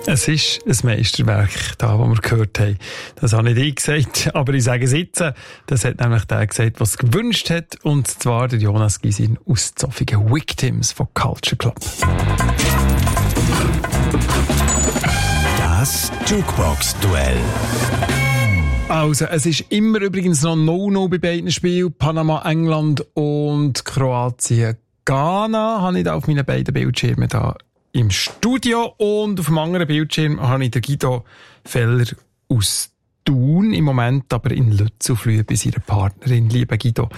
Es ist ein Meisterwerk, das wir gehört haben. Das habe nicht ich gesagt, aber ich sage es jetzt. Das hat nämlich der gesagt, was es gewünscht hat, und zwar der Jonas Gysin aus Zofingen. Victims von Culture Club. Das Jukebox-Duell. Also, es ist immer übrigens noch No-No bei beiden Spielen. Panama, England und Kroatien, Ghana habe ich da auf meinen beiden Bildschirmen da im Studio, und auf dem anderen Bildschirm habe ich den Guido Feller aus Thun, im Moment aber in Lützelflüh bei seiner Partnerin. Lieber Guido,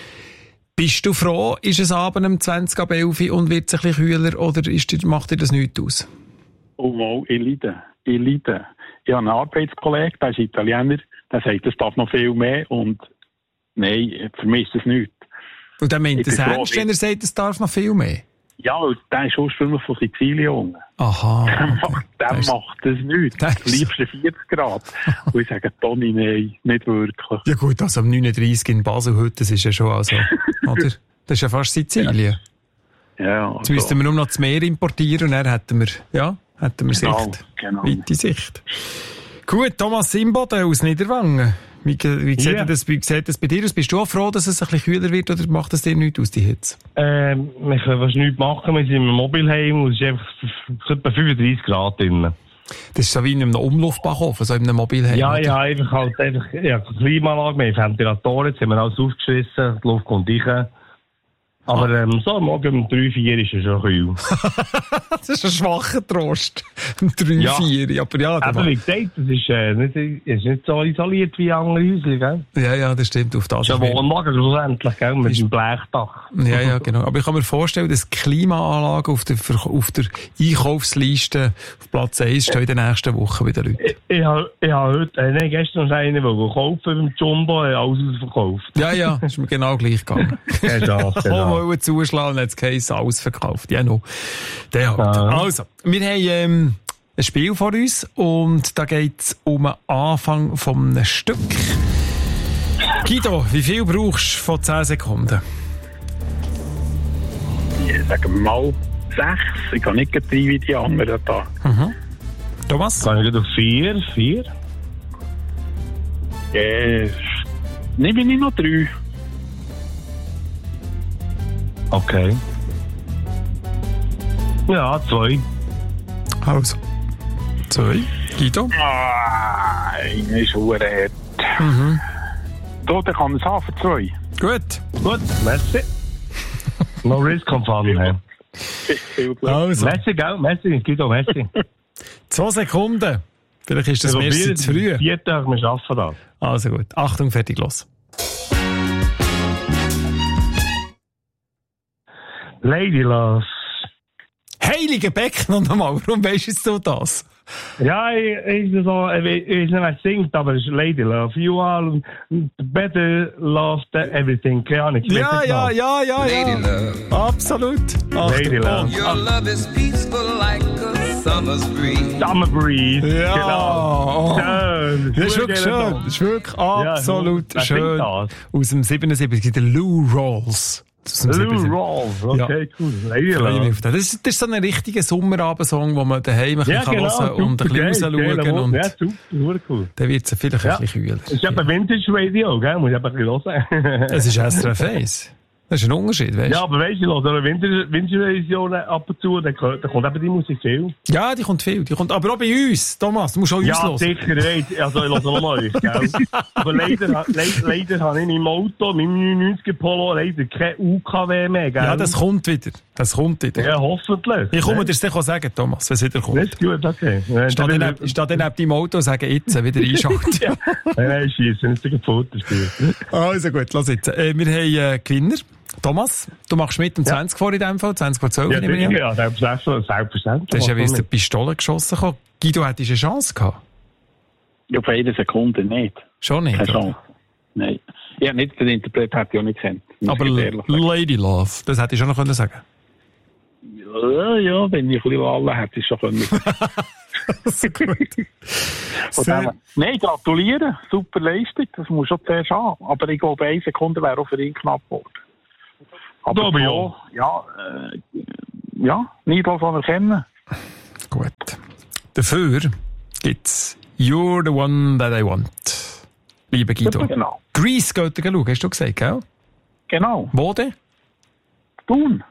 bist du froh, ist es Abend um 20 ab 11 und wird es ein bisschen kühler, oder macht dir das nichts aus? Oh mal, ich leide. Ich habe einen Arbeitskollegen, der ist Italiener, der sagt, es darf noch viel mehr, und nein, für mich ist das nichts. Und er meint das ernst, wenn er sagt, es darf noch viel mehr? Ja, der ist ursprünglich von Sizilien. Aha. Der macht das nicht. Am liebsten 40 Grad. Und ich sage, Toni, nein, nicht wirklich. Ja gut, also am 39 in Basel heute, das ist ja schon, also, oder? Das ist ja fast Sizilien. Ja, also. Jetzt müssten wir nur noch das Meer importieren, und dann hätten wir Sicht. Genau. Weite Sicht. Gut, Thomas Imboden aus Niederwangen. Wie sieht das bei dir aus? Bist du auch froh, dass es ein bisschen kühler wird, oder macht es dir nichts aus, die Hitze? Wir können fast nichts machen. Wir sind im Mobilheim und es ist einfach etwa 35 Grad drin. Das ist so wie in einem Umluftbackofen, so in einem Mobilheim. Ja, einfach Klimaanlage, wir haben Ventilatoren, jetzt haben wir alles aufgeschissen, die Luft kommt rein. Aber so morgen um 3-4 ist es schon kühl. Das ist ein schwacher Trost. Um 3-4. Aber ja, aber wie gesagt, es ist nicht so isoliert wie andere Häuser, gell? Ja, das stimmt. Auf das ist ein Wohnwagen schlussendlich, gell? Mit dem Blechdach. Ja, genau. Aber ich kann mir vorstellen, dass Klimaanlagen auf der Einkaufsliste auf Platz 1 stehen in den nächsten Wochen bei den Leuten. Ich habe gestern noch einen kaufen beim Jumbo, alles ausverkauft. Ja, ist mir genau gleich gegangen. Genau. Zuschlagen, jetzt geheißen, alles verkauft. Ja, no. Der halt. Also, wir haben ein Spiel vor uns, und da geht es um den Anfang von einem Stück. Guido, wie viel brauchst du von 10 Sekunden? Ich sage mal 6. Ich kann nicht rein wie die anderen da. Mhm. Thomas? Kann ich auf 4? Nehme ich noch 3. Okay. Ja, 2. Also. 2. Guido? Eine ist verdammt hart. Mhm. Da kann es haben für 2. Gut, merci. No risk on fun, hey. Viel Glück. Also. Merci, gell? Merci, Guido, merci. 2 Sekunden. Vielleicht ist das Merci zu früh. 4 Tage, wir schaffen das. Also gut. Achtung, fertig, los. Lady Love. Heilige Becken, und nochmal, warum weisst du das? Ja, ich weiß nicht, wer singt, aber es ist Lady Love. You are better love than everything. Keine Ahnung. Ja. Lady Love. Absolut. Lady Love. Your love is peaceful like a summer's breeze. Summer Breeze. Ja. Genau. Schön. Das ist wirklich schön. Das ist wirklich absolut Ja, schön. Aus dem 77, der Lou Rawls. Lou Rawls, okay, cool. Lady Love. Das ist so ein richtiger Sommerabendsong, wo man daheim ein bisschen hören und ein bisschen rausschauen. Und ja, super cool. Dann wird es vielleicht ein bisschen kühler. Es ist eben Vintage Radio, gell? Muss ich eben ein bisschen hören. Es ist SRF 1. Das ist ein Unterschied, weißt du? Ja, aber weißt du, ich höre Vintage-Version ab und zu, da kommt eben die Musik viel. Ja, die kommt viel. Die kommt aber auch bei uns. Thomas, du musst auch uns hören. Ja, sicher, also ich höre nur euch, gell? Aber leider habe ich im Auto, mit meinem 99er Polo, leider kein UKW mehr, gell? Ja, das kommt wieder. Ja, hoffentlich. Ich komme dir das sagen, Thomas, wenn es wieder kommt. Das ist gut, okay. Ich stehe dann neben deinem Auto und sage, jetzt wieder einschalten. Nein, schiessen, das ist ein Fotospiel. Also gut, lass jetzt. Wir haben Gewinner. Thomas, du machst mit um 20 vor in dem Fall, 20 vor 12. Ja, selbstverständlich. Das ist ja wie aus der Pistole geschossen gekommen. Guido, hättest du eine Chance gehabt? Ja, auf eine Sekunde nicht. Schon nicht? Keine Chance. Nein. Ja, nicht, den Interpret hätte ich auch nicht kennt. Aber Lady Love, das hätte ich schon noch sagen können. Ja, wenn ich ein bisschen Wahl hätte ich schon können. So gut. Nein, gratulieren. Super Leistung. Das muss schon zuerst haben. Aber ich glaube, 1 Sekunde wäre auch für ihn knapp geworden. Aber ja, nicht was anerkennen. Gut. Dafür gibt's You're the One That I Want. Lieber Guido. Genau. Grease geht ihr schauen, hast du gesagt, gell? Genau. Wo denn? Thun.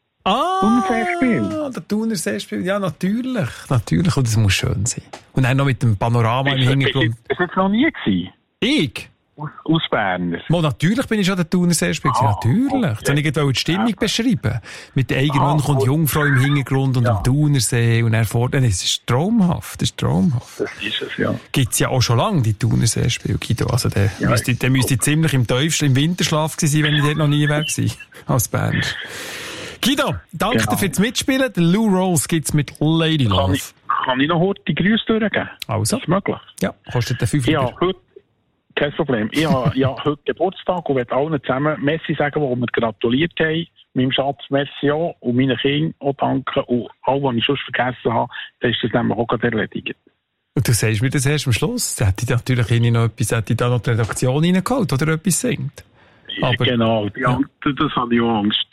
Der Thuner Seespiel. Ja, natürlich. Natürlich. Und das muss schön sein. Und dann noch mit dem Panorama im Hintergrund. Ist das noch nie gewesen? Ich? Aus Berner. Natürlich bin ich schon der Thuner Seespiel. Natürlich. Okay. Jetzt habe ich die Stimmung beschrieben. Mit der eigenen kommt die Jungfrau im Hintergrund und dem Thunersee und er vorne. Es ist traumhaft. Das ist traumhaft. Das ist es, ja. Gibt's ja auch schon lange, die Thuner Seespiel, Guido. Also der müsste ziemlich im tiefsten, im Winterschlaf gewesen sein, wenn ich dort noch nie wäre gewesen. Als Berner. Guido, danke dir fürs Mitspielen. Den Lou Rolls gibt's mit Lady Love. Kann ich noch heute die Grüße durchgeben? Also. Ist das möglich? Ja, kostet den 5 Ja, heute, kein Problem. Ich habe heute Geburtstag und werde allen zusammen Messi sagen, die mir gratuliert haben. Meinem Schatz Messi auch und meinen Kindern auch danken. Und all, was ich sonst vergessen habe, dann ist das nämlich auch gerade erledigt. Und du sagst mir das erst am Schluss. Da hätte ich natürlich noch etwas, hätte ich da noch die Redaktion reingeholt, oder etwas singt. Aber, genau, das habe ich auch Angst.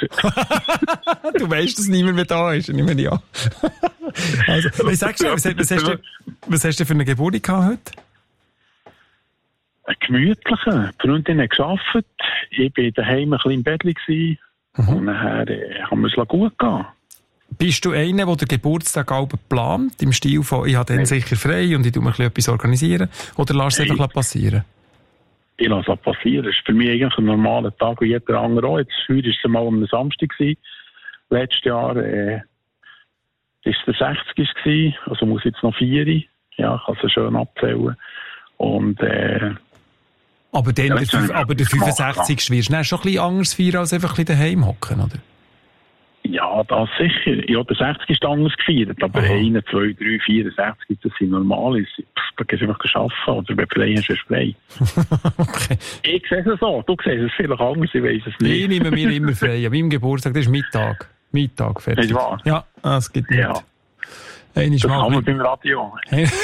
Du weißt, dass niemand mehr da ist, nehme ich an. Also, was hast du für eine Geburt gehabt heute? Ein gemütlicher. Die Freundin hat gearbeitet. Ich war daheim ein bisschen im Bett gewesen. Und nachher haben wir es gut gehen. Bist du einer, der den Geburtstag auch plant, im Stil von, ich habe dann sicher frei und ich tue mir etwas organisieren? Oder lässt es einfach passieren? Ich lasse es passieren. Das ist für mich eigentlich ein normaler Tag wie jeder andere auch. Jetzt war es mal am Samstag gewesen. Letztes Jahr war es der 60. gewesen. Also muss jetzt noch 4. Ja, ich kann es schön abzählen. Und, aber der 65. wirst du dann schon ein bisschen anders feiern, als einfach ein bisschen daheim hocken, oder? Ja, das sicher. Ja, der 60 ist anders gefeiert. Aber 1, 2, 3, 64, das sind normale. Da gehst du einfach arbeiten. Oder bei Play hast du frei. Okay. Ich sehe es so. Du siehst es vielleicht anders. Ich weiss es nicht. Ich nehme mir immer frei. An meinem Geburtstag, das ist Mittag. Mittag, fertig. Ist wahr? Ja, das gibt nicht. Ja. Das haben wir beim Radio.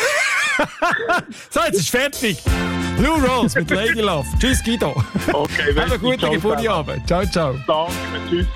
So, jetzt ist fertig. Blue Rolls mit Lady Love. Tschüss, Guido. Okay, Have a gute Geburtstag. Ciao, ciao. Danke, tschüss.